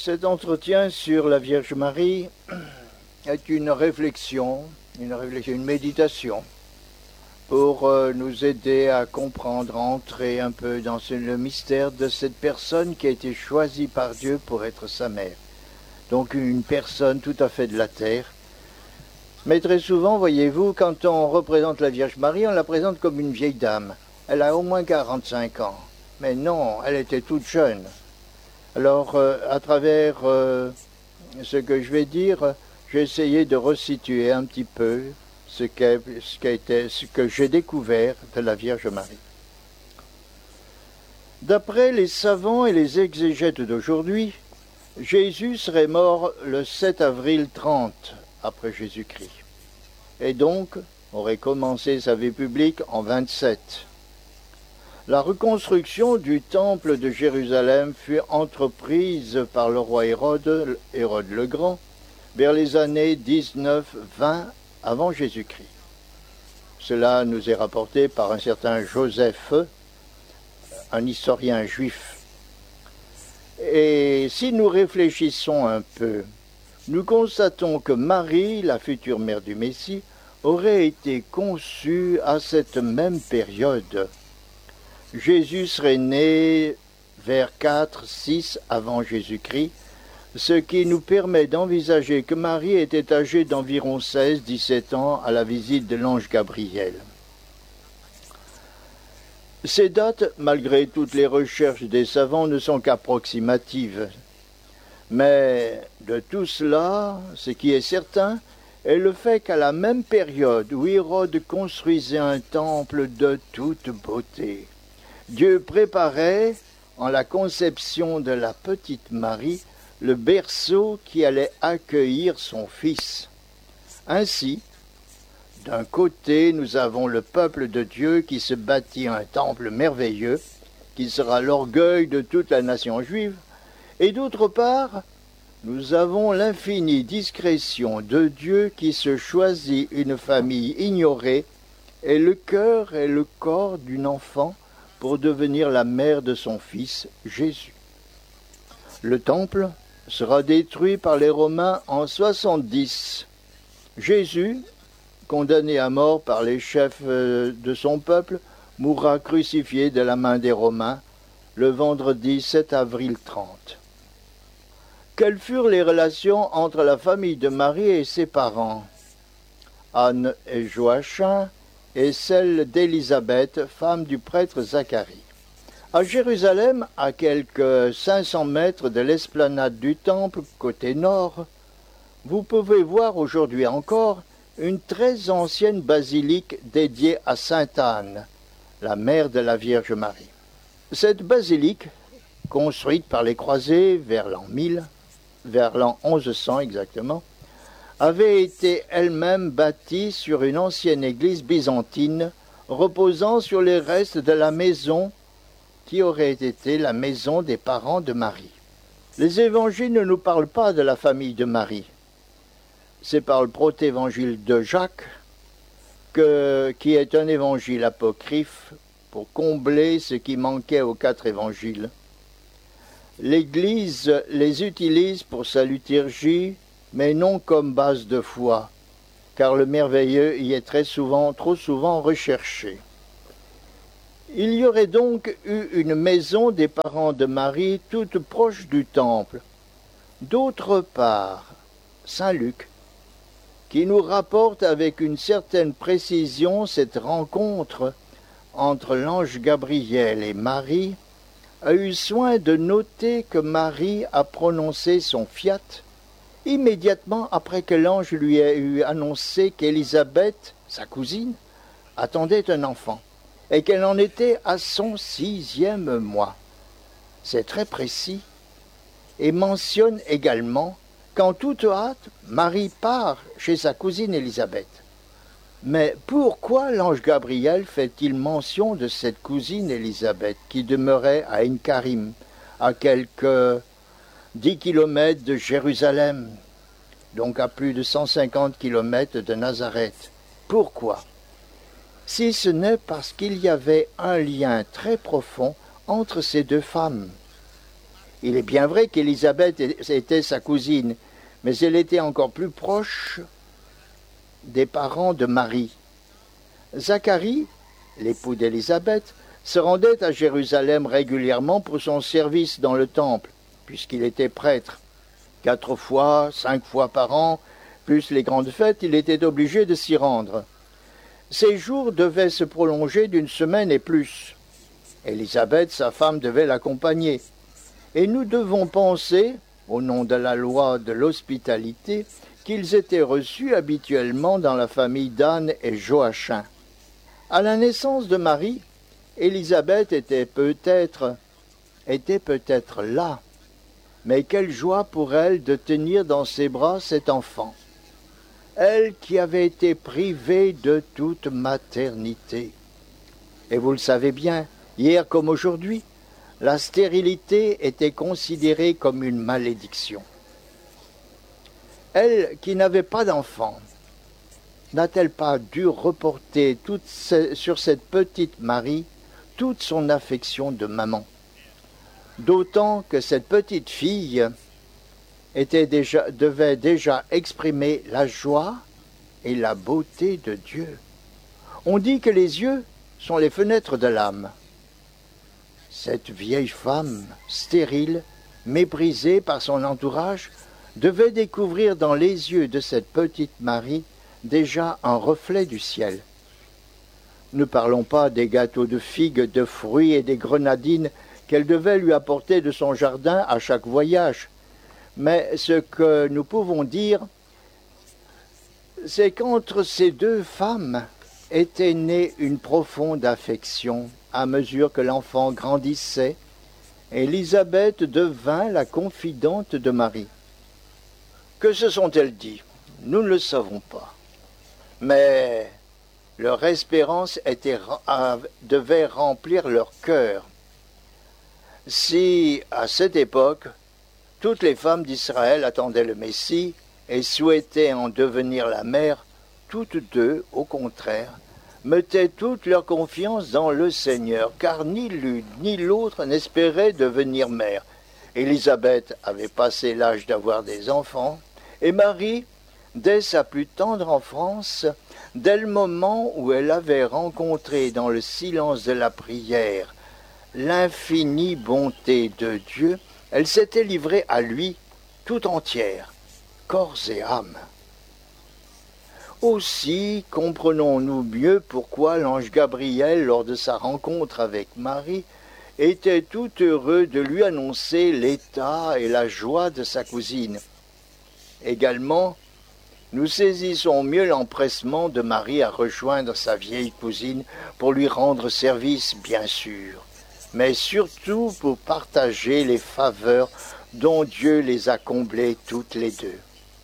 Cet entretien sur la Vierge Marie est une réflexion, une méditation pour nous aider à comprendre, à entrer un peu dans le mystère de cette personne qui a été choisie par Dieu pour être sa mère. Donc une personne tout à fait de la terre. Mais très souvent, voyez-vous, quand on représente la Vierge Marie, on la présente comme une vieille dame. Elle a au moins 45 ans. Mais non, elle était toute jeune. Alors, à travers ce que je vais dire, j'ai essayé de resituer un petit peu ce que j'ai découvert de la Vierge Marie. D'après les savants et les exégètes d'aujourd'hui, Jésus serait mort le 7 avril 30 après Jésus-Christ. Et donc, aurait commencé sa vie publique en 27. La reconstruction du temple de Jérusalem fut entreprise par le roi Hérode le Grand, vers les années 19-20 avant Jésus-Christ. Cela nous est rapporté par un certain Joseph, un historien juif. Et si nous réfléchissons un peu, nous constatons que Marie, la future mère du Messie, aurait été conçue à cette même période. Jésus serait né vers 4-6 avant Jésus-Christ, ce qui nous permet d'envisager que Marie était âgée d'environ 16-17 ans à la visite de l'ange Gabriel. Ces dates, malgré toutes les recherches des savants, ne sont qu'approximatives. Mais de tout cela, ce qui est certain est le fait qu'à la même période où Hérode construisait un temple de toute beauté, Dieu préparait, en la conception de la petite Marie, le berceau qui allait accueillir son fils. Ainsi, d'un côté, nous avons le peuple de Dieu qui se bâtit un temple merveilleux, qui sera l'orgueil de toute la nation juive, et d'autre part, nous avons l'infinie discrétion de Dieu qui se choisit une famille ignorée et le cœur et le corps d'une enfant pour devenir la mère de son fils, Jésus. Le temple sera détruit par les Romains en 70. Jésus, condamné à mort par les chefs de son peuple, mourra crucifié de la main des Romains le vendredi 7 avril 30. Quelles furent les relations entre la famille de Marie et ses parents, Anne et Joachim, et celle d'Élisabeth, femme du prêtre Zacharie? À Jérusalem, à quelques 500 mètres de l'esplanade du temple, côté nord, vous pouvez voir aujourd'hui encore une très ancienne basilique dédiée à Sainte Anne, la mère de la Vierge Marie. Cette basilique, construite par les croisés vers l'an 1000, vers l'an 1100 exactement, avait été elle-même bâtie sur une ancienne église byzantine reposant sur les restes de la maison qui aurait été la maison des parents de Marie. Les évangiles ne nous parlent pas de la famille de Marie. C'est par le protévangile de Jacques, qui est un évangile apocryphe pour combler ce qui manquait aux 4 évangiles. L'Église les utilise pour sa liturgie, mais non comme base de foi, car le merveilleux y est trop souvent recherché. Il y aurait donc eu une maison des parents de Marie toute proche du temple. D'autre part, saint Luc, qui nous rapporte avec une certaine précision cette rencontre entre l'ange Gabriel et Marie, a eu soin de noter que Marie a prononcé son fiat immédiatement après que l'ange lui ait eu annoncé qu'Élisabeth, sa cousine, attendait un enfant et qu'elle en était à son 6e mois. C'est très précis et mentionne également qu'en toute hâte, Marie part chez sa cousine Élisabeth. Mais pourquoi l'ange Gabriel fait-il mention de cette cousine Élisabeth qui demeurait à Ein-Karim, à quelques 10 kilomètres de Jérusalem, donc à plus de 150 kilomètres de Nazareth? Pourquoi? Si ce n'est parce qu'il y avait un lien très profond entre ces deux femmes. Il est bien vrai qu'Élisabeth était sa cousine, mais elle était encore plus proche des parents de Marie. Zacharie, l'époux d'Élisabeth, se rendait à Jérusalem régulièrement pour son service dans le temple, puisqu'il était prêtre. 4 fois, 5 fois par an, plus les grandes fêtes, il était obligé de s'y rendre. Ces jours devaient se prolonger d'1 semaine et plus. Élisabeth, sa femme, devait l'accompagner. Et nous devons penser, au nom de la loi de l'hospitalité, qu'ils étaient reçus habituellement dans la famille d'Anne et Joachim. À la naissance de Marie, Élisabeth était peut-être là, mais quelle joie pour elle de tenir dans ses bras cet enfant. Elle qui avait été privée de toute maternité. Et vous le savez bien, hier comme aujourd'hui, la stérilité était considérée comme une malédiction. Elle qui n'avait pas d'enfant, n'a-t-elle pas dû reporter sur cette petite Marie toute son affection de maman? D'autant que cette petite fille devait déjà exprimer la joie et la beauté de Dieu. On dit que les yeux sont les fenêtres de l'âme. Cette vieille femme, stérile, méprisée par son entourage, devait découvrir dans les yeux de cette petite Marie déjà un reflet du ciel. Ne parlons pas des gâteaux de figues, de fruits et des grenadines qu'elle devait lui apporter de son jardin à chaque voyage. Mais ce que nous pouvons dire, c'est qu'entre ces 2 femmes était née une profonde affection. À mesure que l'enfant grandissait, Élisabeth devint la confidente de Marie. Que se sont-elles dit? Nous ne le savons pas. Mais leur espérance devait remplir leur cœur. Si, à cette époque, toutes les femmes d'Israël attendaient le Messie et souhaitaient en devenir la mère, toutes 2, au contraire, mettaient toute leur confiance dans le Seigneur, car ni l'une ni l'autre n'espérait devenir mère. Élisabeth avait passé l'âge d'avoir des enfants, et Marie, dès sa plus tendre enfance, dès le moment où elle avait rencontré dans le silence de la prière l'infinie bonté de Dieu, elle s'était livrée à lui tout entière, corps et âme. Aussi comprenons-nous mieux pourquoi l'ange Gabriel, lors de sa rencontre avec Marie, était tout heureux de lui annoncer l'état et la joie de sa cousine. Également, nous saisissons mieux l'empressement de Marie à rejoindre sa vieille cousine pour lui rendre service, bien sûr, mais surtout pour partager les faveurs dont Dieu les a comblées toutes les 2.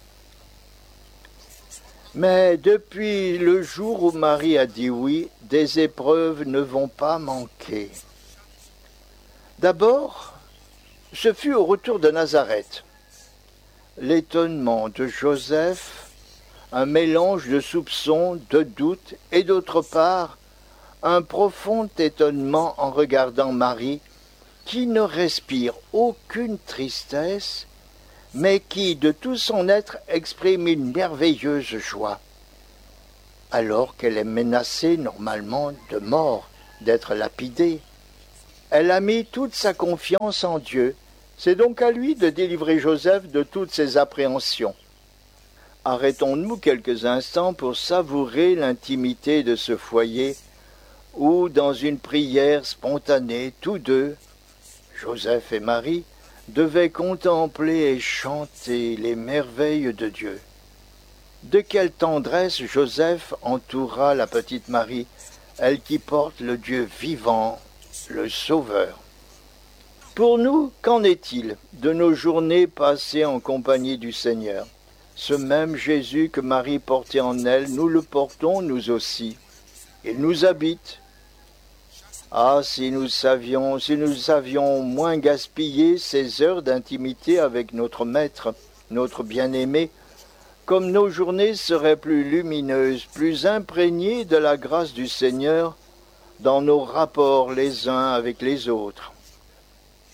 Mais depuis le jour où Marie a dit oui, des épreuves ne vont pas manquer. D'abord, ce fut au retour de Nazareth. L'étonnement de Joseph, un mélange de soupçons, de doutes et d'autre part, un profond étonnement en regardant Marie, qui ne respire aucune tristesse, mais qui, de tout son être, exprime une merveilleuse joie, alors qu'elle est menacée normalement de mort, d'être lapidée. Elle a mis toute sa confiance en Dieu. C'est donc à lui de délivrer Joseph de toutes ses appréhensions. Arrêtons-nous quelques instants pour savourer l'intimité de ce foyer où, dans une prière spontanée, tous 2, Joseph et Marie, devaient contempler et chanter les merveilles de Dieu. De quelle tendresse Joseph entoura la petite Marie, elle qui porte le Dieu vivant, le Sauveur. Pour nous, qu'en est-il de nos journées passées en compagnie du Seigneur? Ce même Jésus que Marie portait en elle, nous le portons nous aussi. Il nous habite. Ah, si nous avions moins gaspillé ces heures d'intimité avec notre Maître, notre bien-aimé, comme nos journées seraient plus lumineuses, plus imprégnées de la grâce du Seigneur dans nos rapports les uns avec les autres.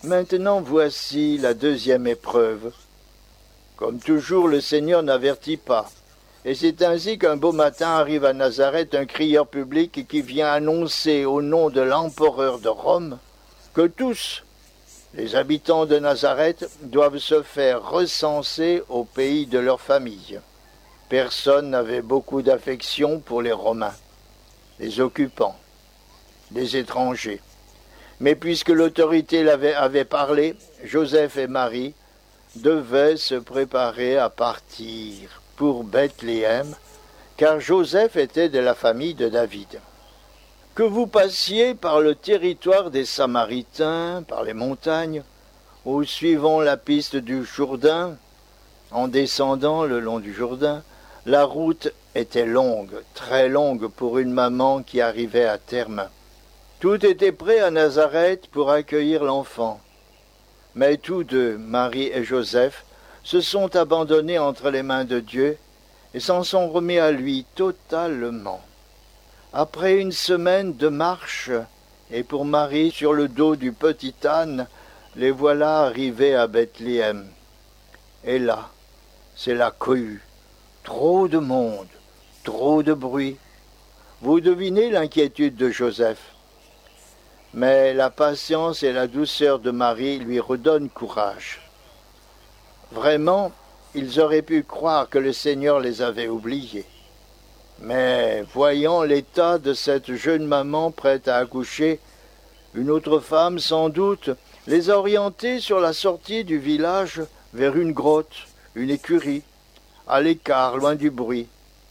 Maintenant voici la deuxième épreuve. Comme toujours, le Seigneur n'avertit pas. Et c'est ainsi qu'un beau matin arrive à Nazareth un crieur public qui vient annoncer au nom de l'empereur de Rome que tous les habitants de Nazareth doivent se faire recenser au pays de leur famille. Personne n'avait beaucoup d'affection pour les Romains, les occupants, les étrangers. Mais puisque l'autorité avait parlé, Joseph et Marie devaient se préparer à partir pour Bethléem, car Joseph était de la famille de David. Que vous passiez par le territoire des Samaritains, par les montagnes, ou suivant la piste du Jourdain, en descendant le long du Jourdain, la route était longue, très longue pour une maman qui arrivait à terme. Tout était prêt à Nazareth pour accueillir l'enfant. Mais tous deux, Marie et Joseph, se sont abandonnés entre les mains de Dieu et s'en sont remis à lui totalement. Après une semaine de marche, et pour Marie sur le dos du petit âne, les voilà arrivés à Bethléem. Et là, c'est la cohue. Trop de monde, trop de bruit. Vous devinez l'inquiétude de Joseph. Mais la patience et la douceur de Marie lui redonnent courage. Vraiment, ils auraient pu croire que le Seigneur les avait oubliés. Mais voyant l'état de cette jeune maman prête à accoucher, une autre femme, sans doute, les a orientés sur la sortie du village vers une grotte, une écurie, à l'écart, loin du bruit.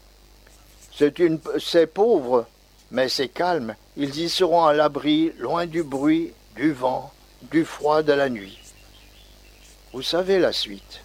C'est pauvre, mais c'est calme. Ils y seront à l'abri, loin du bruit, du vent, du froid de la nuit. Vous savez la suite.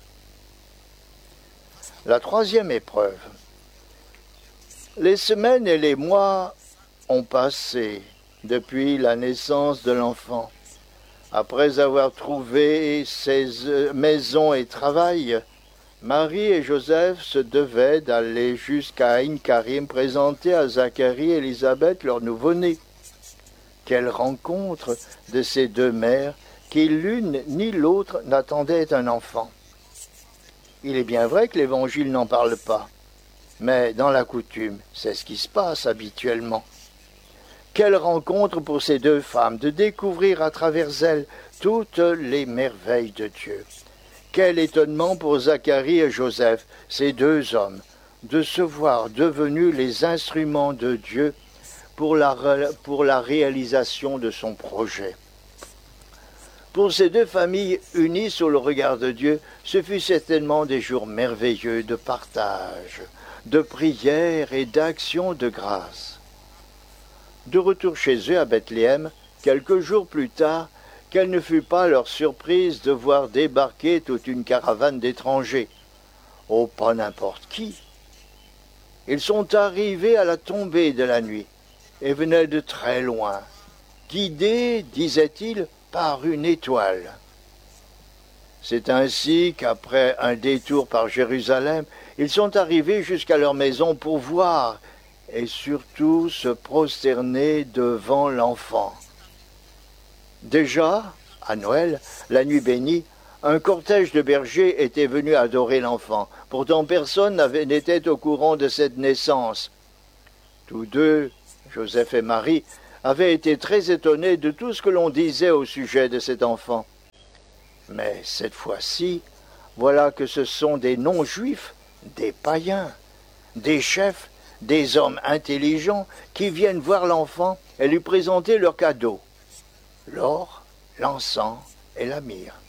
La troisième épreuve. Les semaines et les mois ont passé depuis la naissance de l'enfant. Après avoir trouvé maison et travail, Marie et Joseph se devaient d'aller jusqu'à Aïn-Karim présenter à Zacharie et Élisabeth leur nouveau-né. Quelle rencontre de ces deux mères qui l'une ni l'autre n'attendaient un enfant. Il est bien vrai que l'Évangile n'en parle pas, mais dans la coutume, c'est ce qui se passe habituellement. Quelle rencontre pour ces deux femmes de découvrir à travers elles toutes les merveilles de Dieu. Quel étonnement pour Zacharie et Joseph, ces deux hommes, de se voir devenus les instruments de Dieu pour la réalisation de son projet. Pour ces deux familles unies sous le regard de Dieu, ce fut certainement des jours merveilleux de partage, de prière et d'action de grâce. De retour chez eux à Bethléem, quelques jours plus tard, quelle ne fut pas leur surprise de voir débarquer toute une caravane d'étrangers. Oh, pas n'importe qui. Ils sont arrivés à la tombée de la nuit et venaient de très loin, guidés, disait-il, par une étoile. C'est ainsi qu'après un détour par Jérusalem, ils sont arrivés jusqu'à leur maison pour voir et surtout se prosterner devant l'enfant. Déjà, à Noël, la nuit bénie, un cortège de bergers était venu adorer l'enfant. Pourtant personne n'était au courant de cette naissance. Tous deux, Joseph et Marie, avaient été très étonnés de tout ce que l'on disait au sujet de cet enfant. Mais cette fois-ci, voilà que ce sont des non-juifs, des païens, des chefs, des hommes intelligents qui viennent voir l'enfant et lui présenter leurs cadeaux, l'or, l'encens et la myrrhe.